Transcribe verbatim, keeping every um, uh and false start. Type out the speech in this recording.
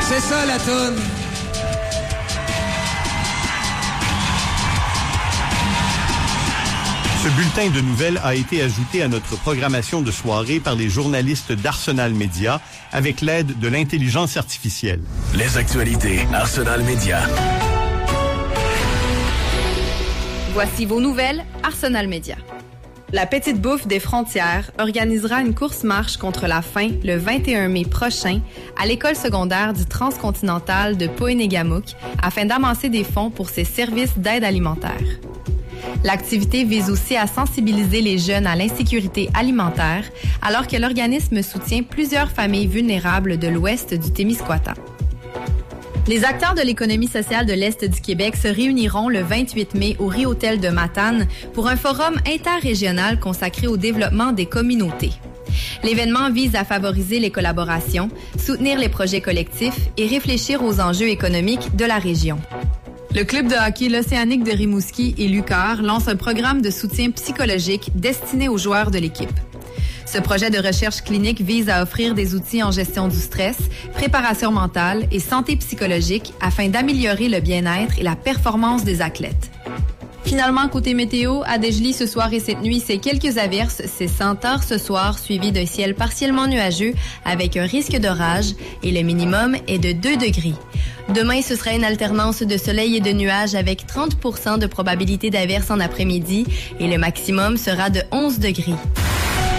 C'est ça la toune. Ce bulletin de nouvelles a été ajouté à notre programmation de soirée par les journalistes d'Arsenal Média avec l'aide de l'intelligence artificielle. Les actualités Arsenal Média. Voici vos nouvelles Arsenal Média. La Petite Bouffe des Frontières organisera une course-marche contre la faim le vingt et un mai prochain à l'école secondaire du Transcontinental de Poénégamouk afin d'amasser des fonds pour ses services d'aide alimentaire. L'activité vise aussi à sensibiliser les jeunes à l'insécurité alimentaire, alors que l'organisme soutient plusieurs familles vulnérables de l'ouest du Témiscouata. Les acteurs de l'économie sociale de l'Est du Québec se réuniront le vingt-huit mai au Ri-Hôtel de Matane pour un forum interrégional consacré au développement des communautés. L'événement vise à favoriser les collaborations, soutenir les projets collectifs et réfléchir aux enjeux économiques de la région. Le club de hockey L'Océanique de Rimouski et Lucar lance un programme de soutien psychologique destiné aux joueurs de l'équipe. Ce projet de recherche clinique vise à offrir des outils en gestion du stress, préparation mentale et santé psychologique afin d'améliorer le bien-être et la performance des athlètes. Finalement, côté météo, à Desjely ce soir et cette nuit, c'est quelques averses. C'est cent heures ce soir, suivi d'un ciel partiellement nuageux avec un risque d'orage et le minimum est de deux degrés. Demain, ce sera une alternance de soleil et de nuages avec trente pour cent de probabilité d'averse en après-midi et le maximum sera de onze degrés.